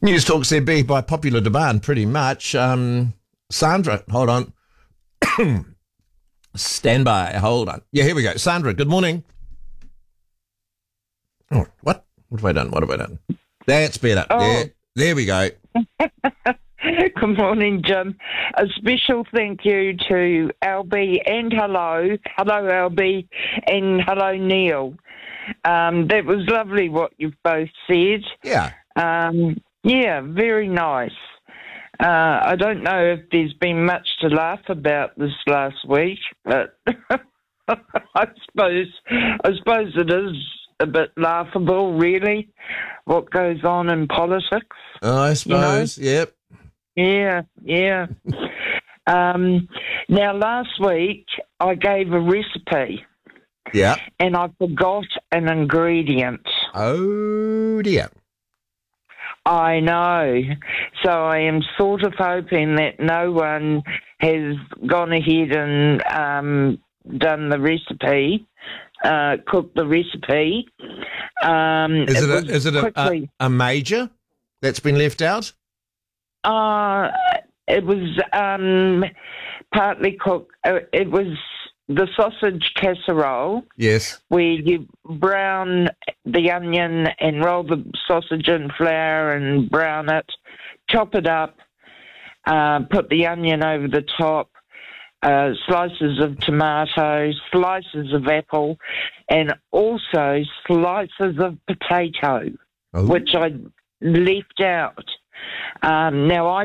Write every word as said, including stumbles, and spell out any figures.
News Talk Z B by popular demand, pretty much. Um, Sandra, hold on. Stand by, hold on. Yeah, here we go. Sandra, good morning. Oh, what? What have I done? What have I done? That's better. Oh. There, there we go. Good morning, Jim. A special thank you to L B and hello. Hello, L B, and hello, Neil. Um, that was lovely what you've both said. Yeah. Um, yeah, very nice. Uh, I don't know if there's been much to laugh about this last week, but I suppose I suppose it is a bit laughable, really, what goes on in politics. I suppose, you know? yep. Yeah, yeah. um, now, last week, I gave a recipe. Yeah. And I forgot an ingredient. Oh, dear. I know. So I am sort of hoping that no one has gone ahead and um, done the recipe, uh, cooked the recipe. Um, Is it, it a, is it a, a, a major that's been left out? Uh, it was um, partly cooked. Uh, it was the sausage casserole. Yes. Where you brown the onion and roll the sausage in flour and brown it, chop it up, uh, put the onion over the top, uh, slices of tomato, slices of apple, and also slices of potato, oh. which I left out. Um, now, I